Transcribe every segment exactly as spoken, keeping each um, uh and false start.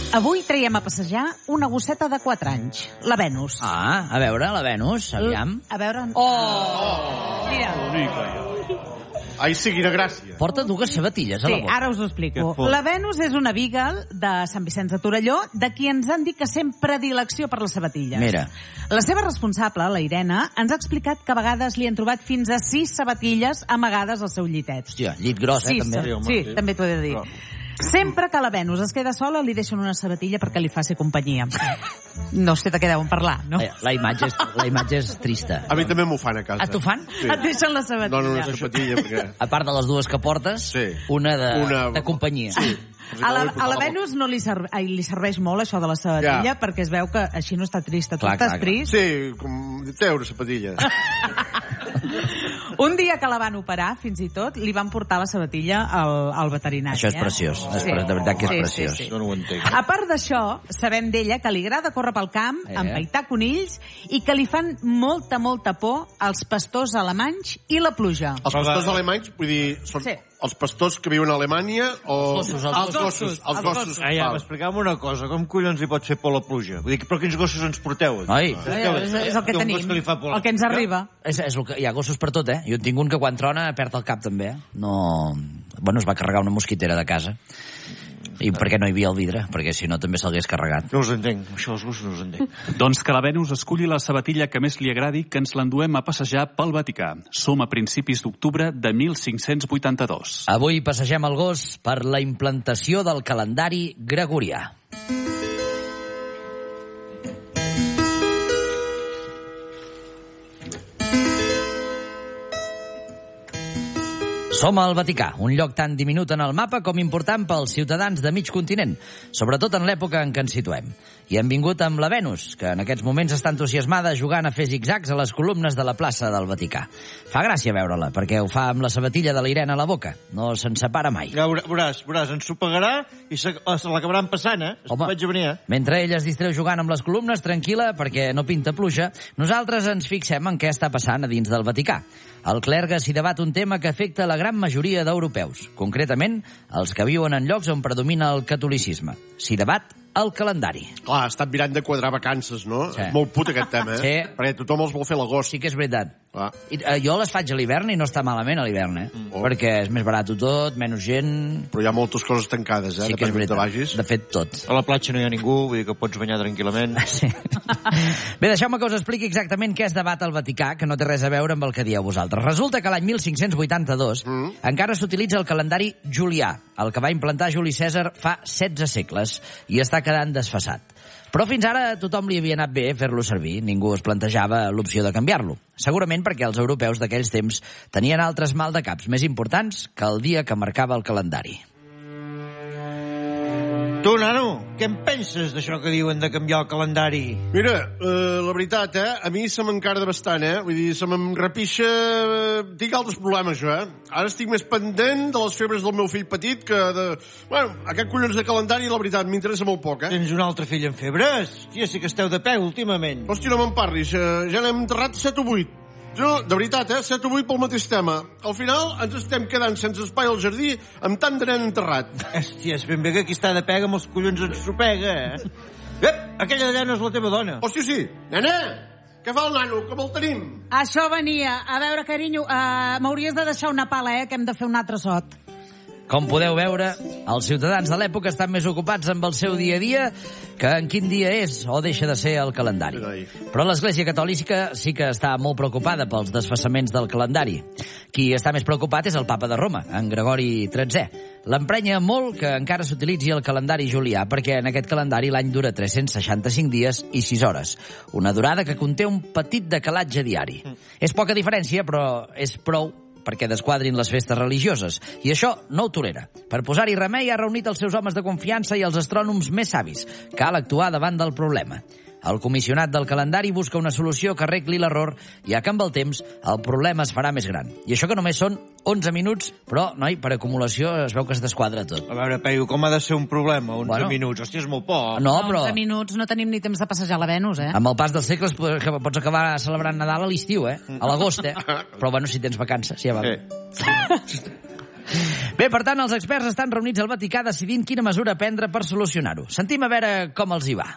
Avui traiem a passejar una gosseta de quatre anys, la Venus. Ah, a veure, la Venus, aviam. A veure... Oh! Mira. Ai, sí, quina gràcia. Porta dues sabatilles a Sí, la boca. ara us ho explico. La Venus és una beagle de Sant Vicenç de Torelló, de qui ens han dit que sent predilecció per les sabatilles. Mira. La seva responsable, la Irene, ens ha explicat que a vegades li han trobat fins a sis sabatilles amagades al seu llitet. Hòstia, llit gros, eh, Sí, també. sí, home, sí, sí. també t'ho he de dir. Sempre que la Venus es queda sola, li deixen una sabatilla perquè li faci companyia. No sé de què deuen parlar, no? La, la, imatge és, la imatge és trista. A mi també m'ho fan a casa. A tu fan? Sí. Et deixen la sabatilla. Dono una sapatilla perquè... A part de les dues que portes, Sí. una de, Una- de companyia. Sí. A la, a la Venus no li, serve, ai, li serveix molt això de la sabatilla, Ja. perquè es veu que així no està trista. Tu Clar, estàs clar, clar. trist? Sí, com... Té una sapatilla. Un dia que la van operar, fins i tot, li van portar la sabatilla al, al veterinari. Això és eh? preciós. És pre- de veritat que és Sí, preciós. sí, sí. Jo no ho entenc. A part d'això, sabem d'ella que li agrada córrer pel camp, Eh. empaitar conills, i que li fan molta, molta por els pastors alemanys i la pluja. Els pastors alemanys, vull dir, són Sí. els pastors que viuen a Alemanya o... Els gossos, els els gossos. gossos. Els Els gossos. gossos. Ah, ja, Val. explica'm una cosa. Com collons li pot fer por la pluja? Vull dir, però quins gossos ens porteu? aquí? Noi, Eh, és, és el que Té un tenim, gos que li fa por. el que ens arriba. és, és el que, hi ha gossos per tot, eh? Jo en tinc un que quan trona perd el cap també, eh? No... Bueno, es va carregar una mosquitera de casa. I per què no hi havia el vidre? Perquè si no també se'l carregat. No us entenc. Això els gossos no us entenc. Doncs que la Venus esculli la sabatilla que més li agradi, que ens l'enduem a passejar pel Vaticà. Som a principis d'octubre de mil cinc-cents vuitanta-dos. Avui passegem el gos per la implantació del calendari gregorià. Som al Vaticà, un lloc tan diminut en el mapa com important pels ciutadans de mig continent, sobretot en l'època en què ens situem. I hem vingut amb la Venus, que en aquests moments està entusiasmada jugant a fer zigzags a les columnes de la plaça del Vaticà. Fa gràcia veure-la, perquè ho fa amb la sabatilla de la Irene a la boca. No se'n separa mai. Ja veuràs, veuràs, veuràs ensopegarà i se, se l'acabaran passant, eh? Home. Vaig a venir, eh? Mentre ella es distreu jugant amb les columnes, tranquil·la, perquè no pinta pluja, nosaltres ens fixem en què està passant a dins del Vaticà. El clergue s'hi debat un tema que afecta la gran majoria d'europeus, concretament els que viuen en llocs on predomina el catolicisme. S'hi debat el calendari. Clar, ha estat mirant de quadrar vacances, no? Sí. És molt put aquest tema, eh? Sí. Perquè tothom els vol fer a l'agost. Sí que és veritat. Clar. I, eh, jo les faig a l'hivern i no està malament a l'hivern, eh? Oh. Perquè és més barat tot, menys gent... Però hi ha moltes coses tancades, eh? Sí que és Depèn d'on veritat. vagis. De fet, tot. A la platja no hi ha ningú, vull dir que pots banyar tranquil·lament. Sí. Bé, deixeu-me que us expliqui exactament què es debat al Vaticà, que no té res a veure amb el que dieu vosaltres. Resulta que l'any mil cinc-cents vuitanta-dos mm. encara s'utilitza el calendari julià, el que va implantar Juli Cèsar fa setze segles, i està quedant desfasat. Però fins ara a tothom li havia anat bé fer-lo servir, ningú es plantejava l'opció de canviar-lo. Segurament perquè els europeus d'aquells temps tenien altres maldecaps més importants que el dia que marcava el calendari. Tu, nano, què en penses d'això que diuen de canviar el calendari? Mira, eh, la veritat, eh? A mi se m'encarda bastant, eh? Vull dir, se m'enrepixa... Eh, tinc altres problemes, jo, eh? Ara estic més pendent de les febres del meu fill petit que de... Bueno, aquest collons de calendari, la veritat, m'interessa molt poc, eh? Tens un altre fill en febres? Hòstia, sí que esteu de peu últimament. Hòstia, no me'n parlis, eh, ja n'hem enterrat set o vuit. Jo, de veritat, eh? set o vuit pel mateix tema. Al final ens estem quedant sense espai al jardí amb tant de nen enterrat. Hòstia, és ben bé que qui està de pega amb els collons ensopega, eh? Ep, aquella d'allà no és la teva dona. Hòstia, sí. Nena, què fa el nano? Com el tenim? Això venia. A veure, carinyo, uh, m'hauries de deixar una pala, eh, que hem de fer un altre sot. Com podeu veure, els ciutadans de l'època estan més ocupats amb el seu dia a dia que en quin dia és o deixa de ser el calendari. Però l'Església Catòlica sí que està molt preocupada pels desfasaments del calendari. Qui està més preocupat és el papa de Roma, en Gregori tretzè. L'emprenya molt que encara s'utilitzi el calendari julià, perquè en aquest calendari l'any dura tres-cents seixanta-cinc dies i sis hores. Una durada que conté un petit decalatge diari. És poca diferència, però és prou perquè desquadrin les festes religioses. I això no ho tolera. Per posar-hi remei ha reunit els seus homes de confiança i els astrònoms més savis. Cal actuar davant del problema. El comissionat del calendari busca una solució que arregli l'error, ja que amb el temps el problema es farà més gran. I això que només són onze minuts, però, noi, per acumulació es veu que es desquadra tot. A veure, Peyu, com ha de ser un problema? onze Bueno. minuts, hòstia, és molt poc. No, però onze minuts, no tenim ni temps de passejar la Venus, eh? amb el pas dels segles pots acabar celebrant Nadal a l'estiu, eh? A l'agost, eh? Però, bueno, si tens vacances, ja va bé. Eh. Bé, per tant, els experts estan reunits al Vaticà decidint quina mesura prendre per solucionar-ho. Sentim a veure com els hi va.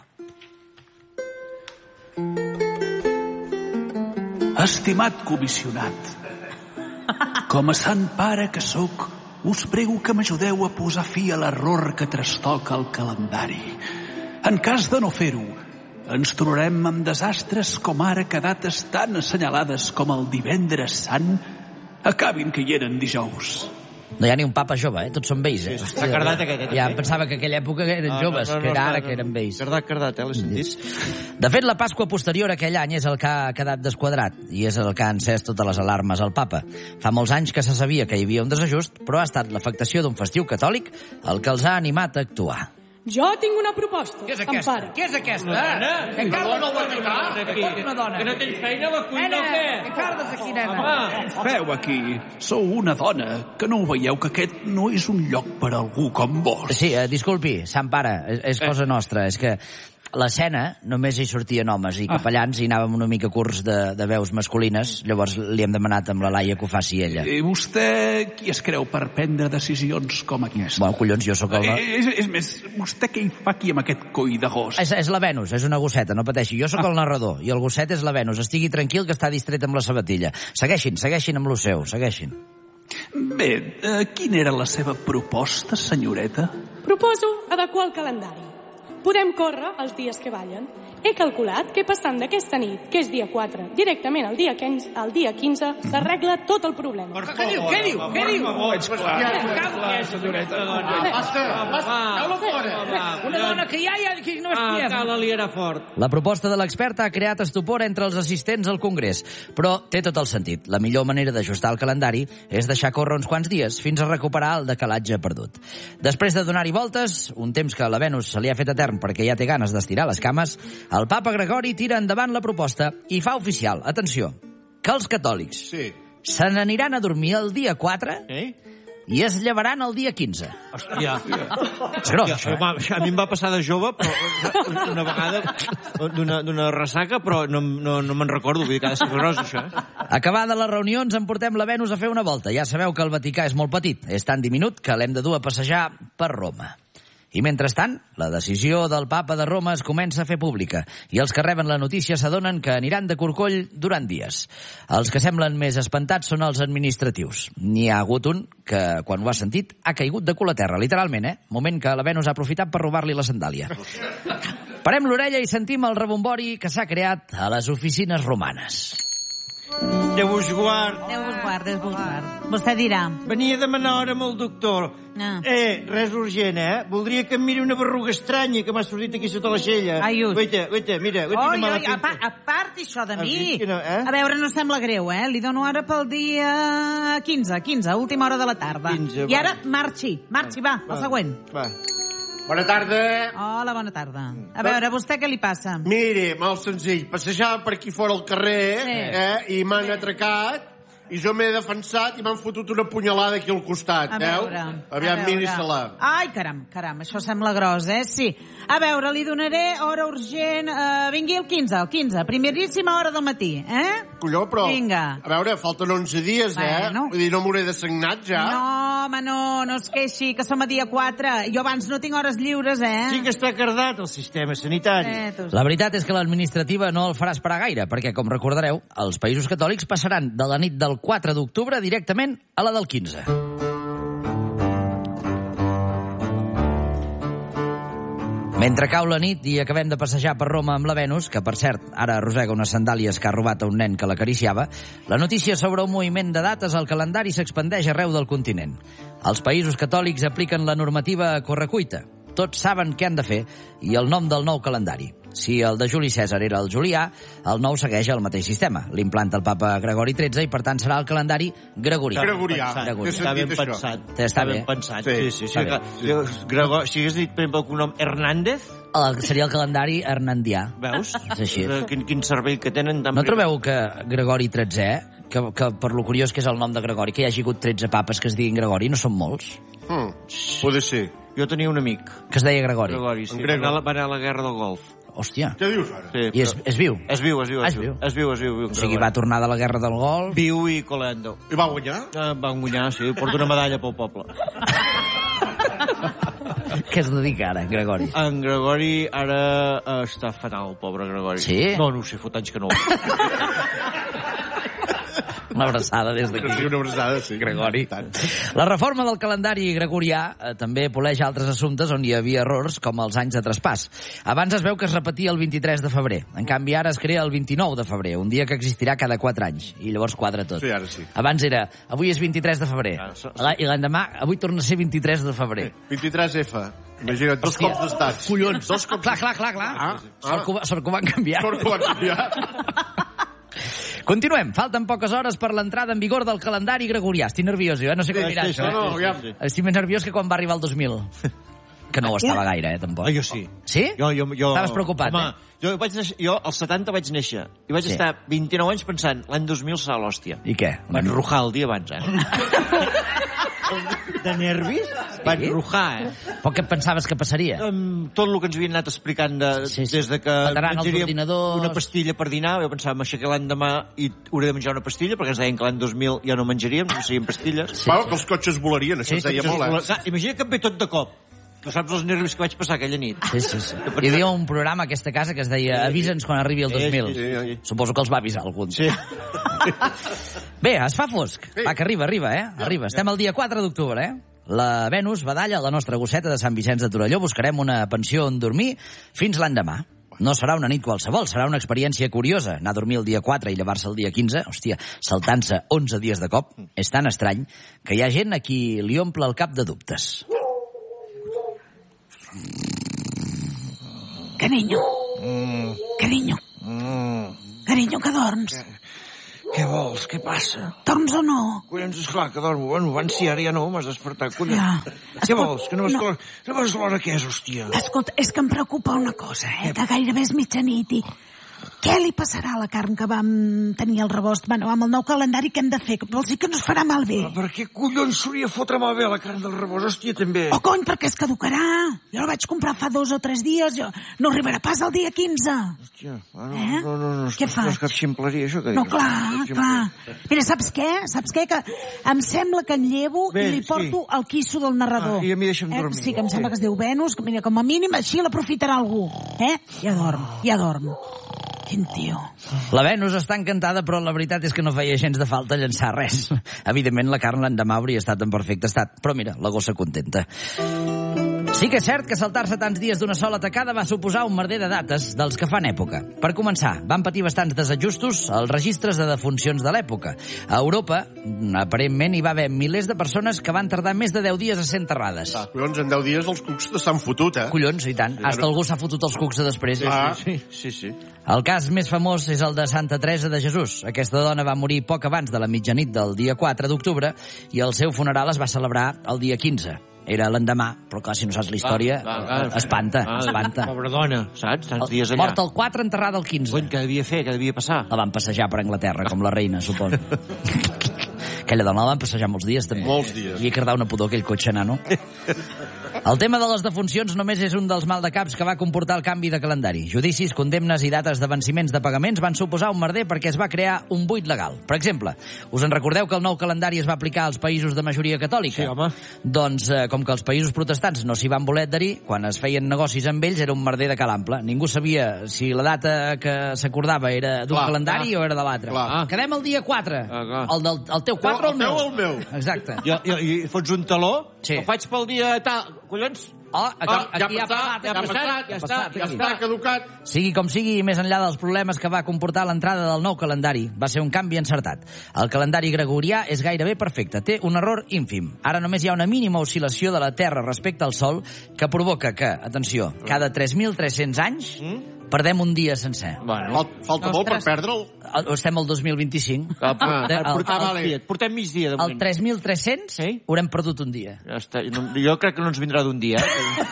Estimat comissionat, com a sant pare que sóc, us prego que m'ajudeu a posar fi a l'error que trastoca el calendari. En cas de no fer-ho, ens trobarem amb desastres com ara que dates tan assenyalades com el divendres sant acabin caient en dijous. No hi ha ni un papa jove, eh? Tots són vells, eh? S'ha cardat aquest, eh? Ja pensava que aquella època eren joves, que era ara que eren vells. Cardat, cardat, eh? L'he sentit? De fet, la Pasqua posterior a aquell any és el que ha quedat desquadrat i és el que ha encès totes les alarmes al papa. Fa molts anys que se sabia que hi havia un desajust, però ha estat l'afectació d'un festiu catòlic el que els ha animat a actuar. Jo tinc una proposta, Empara. Què és aquesta? Eh? Que Carles no ho va que una dona. Que no tens feina a la cuina o què? Que Carles aquí, nena. Feu aquí, sou una dona, que no ho veieu que aquest no és un lloc per a algú com vos. Sí, eh, disculpi, Sant Pare, és, és cosa nostra, és que l'escena només hi sortien homes i capellans i anàvem una mica curts de, de veus masculines, llavors li hem demanat amb la Laia que ho faci ella. I vostè qui es creu per prendre decisions com aquesta? Bueno, collons, jo sóc el... És, és més, vostè què hi fa aquí amb aquest coi de gos? És, és la Venus, és una gosseta, no pateixi. Jo sóc el narrador i el gosset és la Venus. Estigui tranquil que està distret amb la sabatilla. Segueixin, segueixin amb lo seu, segueixin. Bé, eh, quina era la seva proposta, senyoreta? Proposo adequar el calendari. Podem córrer els dies que ballen. He calculat que passant d'aquesta nit, que és dia quatre, directament al dia quinze, al dia quinze s'arregla tot el problema. Què diu? Què diu? Què diu? Una dona que ja, ja que no és Ah, pies. cala-li era fort. La proposta de l'expert ha creat estupor entre els assistents al Congrés, però té tot el sentit. La millor manera d'ajustar el calendari és deixar córrer uns quants dies fins a recuperar el decalatge perdut. Després de donar-hi voltes, un temps que a la Venus se li ha fet etern perquè ja té ganes d'estirar les cames, el papa Gregori tira endavant la proposta i fa oficial, atenció, que els catòlics Sí. se n'aniran a dormir el dia quatre Eh? i es llevaran el dia quinze. Hòstia. És gros, això, eh? Va, a mi em va passar de jove, però una vegada d'una d'una ressaca, però no, no, no me'n recordo, vull dir que ha de ser gros, això. Eh? Acabada la reunió, ens en portem la Venus a fer una volta. Ja sabeu que el Vaticà és molt petit, és tan diminut que l'hem de dur a passejar per Roma. I mentrestant, la decisió del papa de Roma es comença a fer pública i els que reben la notícia s'adonen que aniran de corcoll durant dies. Els que semblen més espantats són els administratius. N'hi ha hagut un que, quan ho ha sentit, ha caigut de cul a terra, literalment, eh? Moment que la Venus ha aprofitat per robar-li la sandàlia. Parem l'orella i sentim el rebombori que s'ha creat a les oficines romanes. Déu us guard. Déu vos guard, Déu vos guard. Vostè dirà. Venia a demanar hora amb el doctor. Ah. Eh, res urgent, eh? Voldria que em miri una berruga estranya que m'ha sortit aquí sota l'aixella. Ai, us. Guaita, guaita, mira, guaita Oi, una mala oi, pinta. apart, apart això de Has mi. vist que no, eh? A veure, no sembla greu, eh? Li dono ara pel dia quinze, quinze, última hora de la tarda. quinze, I va. ara marxi, marxi, va, el següent. Va. Bona tarda. Hola, bona tarda. A veure, a vostè què li passa? Mire, molt senzill. Passejava per aquí fora al carrer Sí. eh, i m'han atracat i jo m'he defensat i m'han fotut una punyalada aquí al costat, A veu? veure, Aviam, a veure. miri-se-la. Ai, caram, caram, això sembla gros, eh? Sí. A veure, li donaré hora urgent. Uh, vingui el quinze, el quinze, primeríssima hora del matí, eh? Colló, però... Vinga. A veure, falten onze dies, eh? Bueno. Vull dir, no m'hauré designat ja? No, home, no, no es queixi, que som a dia quatre. Jo abans no tinc hores lliures, eh? Sí que està cardat el sistema sanitari. Eh, tu... La veritat és que l'administrativa no el farà esperar gaire, perquè, com recordareu, els països catòlics passaran de la nit del quatre d'octubre directament a la del quinze. Mentre cau la nit i acabem de passejar per Roma amb la Venus, que per cert ara arrossega unes sandàlies que ha robat a un nen que l'acariciava, la notícia sobre un moviment de dates al calendari s'expandeix arreu del continent. Els països catòlics apliquen la normativa a correcuita. Tots saben què han de fer i el nom del nou calendari. Si el de Juli Cèsar era el julià, el nou segueix el mateix sistema. L'implanta el papa Gregori tretze i, per tant, serà el calendari gregorià. Gregorià. Gregorià. Té Està ben sentit, això. pensat. Està Està bé. ben pensat. Sí, Sí, sí. sí, està bé. sí. Gregor, si hagués dit, per exemple, el cognom Hernández, El, seria el calendari hernandià. veus? És així. Eh, Quin, quin cervell que tenen. tan No privat. trobeu que Gregori tretzè, que, que per lo curiós que és el nom de Gregori, que hi hagi hagut tretze papes que es diguin Gregori, no són molts? Hmm. Poder ser. Jo tenia un amic, Que es deia Gregori. Gregori, sí. En Va Gregor. anar, a la- va anar a la guerra del Golf. Hòstia. Què dius ara? Sí, I és, és viu? És viu, és viu, Ah, és és viu. viu. És viu, és viu. viu O sigui, va tornar de la guerra del Golf. Viu i coleando. I va guanyar? Eh, van guanyar, sí, porta una medalla pel poble. Què es dedica ara, Gregori? En Gregori ara eh, està fatal, el pobre Gregori. Sí? No, no ho sé, fot anys que no. Una abraçada des d'aquí. Sí, una abraçada, sí. Gregori. Tant. La reforma del calendari gregorià eh, també poleix altres assumptes on hi havia errors, com els anys de traspàs. Abans es veu que es repetia el vint-i-tres de febrer. En canvi, ara es crea el vint-i-nou de febrer, un dia que existirà cada quatre anys. I llavors quadra tot. Sí, ara sí. Abans era, avui és vint-i-tres de febrer. Ah, so- La- I l'endemà, avui torna a ser vint-i-tres de febrer. vint-i-tres F. Imagina't, dos Hòstia. cops d'estat. Collons. Dos cops. Clar, clar, clar, clar. Ah, Sort, que, ho- sort que ho van canviar. Sort que ho van canviar. Continuem. Falten poques hores per l'entrada en vigor del calendari gregorià. Estic nerviós, jo, eh? No sé com mirar això. No, no, eh? aviam. Estic més nerviós que quan va arribar el dos mil. Que no ho estava gaire, eh, tampoc. Ah, jo sí. Sí? Jo, jo, jo... Estaves preocupat, Home, eh? jo, vaig néixer, jo als setanta vaig néixer i vaig Sí. estar vint-i-nou anys pensant l'any dos mil serà l'hòstia. I què? Vaig rujar el dia abans, eh? De nervis? Vaig rujar, eh? Però què pensaves que passaria? Amb tot el que ens havien anat explicant de, Sí, sí. des de que Petaran els menjaríem ordinadors. una pastilla per dinar, jo pensava, m'aixecaré l'endemà i hauré de menjar una pastilla, perquè ens deien que l'any dos mil ja no menjaríem, no serien pastilles. Sí, Pau, sí. que els cotxes volarien, això Sí, es deia sí, molt, eh? Clar, imagina que em ve tot de cop. Tu saps els nervis que vaig passar aquella nit. Sí, sí, sí. Hi havia un programa a aquesta casa que es deia Avisa'ns quan arribi el Sí, dos mil. sí, sí, sí. Suposo que els va avisar algun. Sí. Bé, es fa fosc. Va, que arriba, arriba, eh? Arriba. Estem el dia quatre d'octubre, eh? La Venus badalla la nostra gosseta de Sant Vicenç de Torelló. Buscarem una pensió on dormir fins l'endemà. No serà una nit qualsevol, serà una experiència curiosa. Anar a dormir el dia quatre i llevar-se el dia quinze, hòstia, saltant-se onze dies de cop, és tan estrany que hi ha gent a qui li omple el cap de dubtes. Carinyo. Carinyo. Carinyo, que dorms? Què vols? Què passa? Dorms o no? Collons, esclar que dormo. Bueno, abans sí, ara ja no, m'has despertat, collons. Ja. Què Escolta, vols? Que no veus no. l'hora? No veus l'hora que és, hòstia? Escolta, és que em preocupa una cosa, eh? Que gairebé és mitjanit i... Què li passarà a la carn que vam tenir al rebost? Bueno, amb el nou calendari que hem de fer? Vols dir que no es farà malbé? Per què collons s'hauria de fotre malbé la carn del rebost? Hòstia, també. Oh, cony, perquè es caducarà. Jo la vaig comprar fa dos o tres dies. Jo... No arribarà pas al dia quinze. Hòstia, bueno, Eh? no, no, no, Què no, faig? no és cap ximpleria, això que No, dius. clar, No és cap clar. ximpleria. Mira, saps què? Saps què? Que em sembla que en llevo Bé, i li porto sí. el quisso del narrador. Ah, i a mi deixa'm dormir. Sí, que em sembla Sí. que es diu Venus, que mira, com a mínim així l'aprofitarà algú. Eh? Ja dorm, ja dorm. Quin tio. La Venus està encantada, però la veritat és que no feia gens de falta llançar res. Evidentment, la carn l'endemà hauria estat en perfecte estat, però mira, la gossa contenta. Sí que és cert que saltar-se tants dies d'una sola tacada va suposar un merder de dates dels que fan època. Per començar, van patir bastants desajustos als registres de defuncions de l'època. A Europa, aparentment, hi va haver milers de persones que van tardar més de deu dies a ser enterrades. Ah, collons, en deu dies els cucs s'han fotut, eh? Collons, i tant. Hasta algú s'ha fotut els cucs de després. Ah. Sí, sí, sí. El cas més famós és el de Santa Teresa de Jesús. Aquesta dona va morir poc abans de la mitjanit del dia quatre d'octubre i el seu funeral es va celebrar el dia quinze. Era l'endemà, però clar, si no saps la història, Ah, ah, ah, espanta, ah, espanta. Pobra dona, saps? Tants dies allà. Mort el quatre, enterrada el quinze. Cony, què devia fer? Què devia passar? La van passejar per Anglaterra, com la reina, suposo. Aquella dona la van passejar molts dies, també. Molts dies. I cardar una pudor, aquell cotxe nano. El tema de les defuncions només és un dels maldecaps que va comportar el canvi de calendari. Judicis, condemnes i dates de venciments de pagaments van suposar un merder perquè es va crear un buit legal. Per exemple, us en recordeu que el nou calendari es va aplicar als països de majoria catòlica? Sí, home. Doncs, eh, com que els països protestants no s'hi van voler adherir, quan es feien negocis amb ells era un merder de calample. Ningú sabia si la data que s'acordava era d'un Clar, calendari clar. o era de l'altre. Clar. Ah. Quedem el dia quatre. Ah, clar. el, del, el teu quatre o el El meu? teu o el meu? Exacte. I, i, i fots un taló? Sí. Ho faig pel dia tal. Collons? Oh, aquí, Ah, ja aquí ha ha passat, passat, ja ha passat, ja està, Ja està caducat. Sigui com sigui, i més enllà dels problemes que va comportar l'entrada del nou calendari, va ser un canvi encertat. El calendari gregorià és gairebé perfecte, té un error ínfim. Ara només hi ha una mínima oscil·lació de la Terra respecte al Sol que provoca que, atenció, cada tres mil tres-cents anys perdem un dia sencer. Bueno. Fal- Falta molt per perdre'l. El- Estem al dos mil vint-i-cinc. Ah, ah, El- el- portem, vale. el, portem mig dia, de El moment. tres mil tres-cents Sí? haurem perdut un dia. Ja està. No, jo crec que no ens vindrà d'un dia. Eh?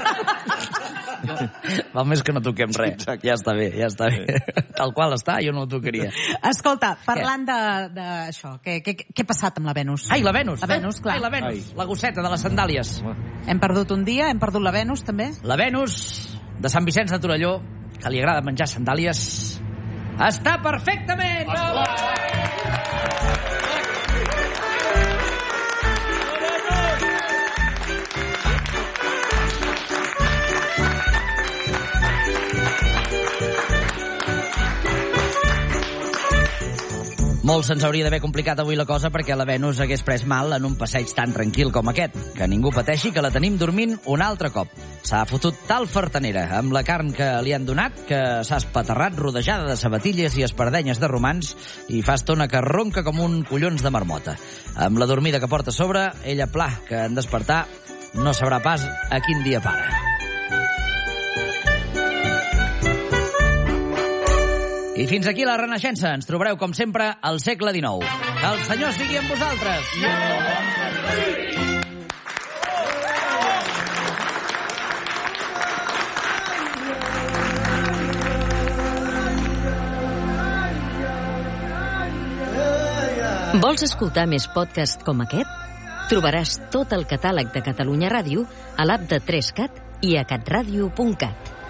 Val més que no toquem res. Exacte. Ja està bé, ja està bé. Tal qual està, jo no ho tocaria. Escolta, parlant d'això, què, què, què ha passat amb la Venus? Ai, la Venus. La Venus, clar. Ai, la Venus, la gosseta de les sandàlies. Hem perdut un dia, hem perdut la Venus, també? La Venus de Sant Vicenç de Torelló que li agrada menjar sandàlies, està perfectament! Molt se'ns hauria d'haver complicat avui la cosa perquè la Venus hagués pres mal en un passeig tan tranquil com aquest. Que ningú pateixi, que la tenim dormint un altre cop. S'ha fotut tal fartanera amb la carn que li han donat que s'ha espaterrat rodejada de sabatilles i espardenyes de romans i fa estona que ronca com un collons de marmota. Amb la dormida que porta a sobre, ella pla que en despertar no sabrà pas a quin dia para. I fins aquí la Renaixença. Ens trobareu, com sempre, al segle dinou. Que el Senyor sigui amb vosaltres. Vols escoltar més podcasts com aquest? Trobaràs tot el catàleg de Catalunya Ràdio a l'app de tres cat i a catradio punt cat.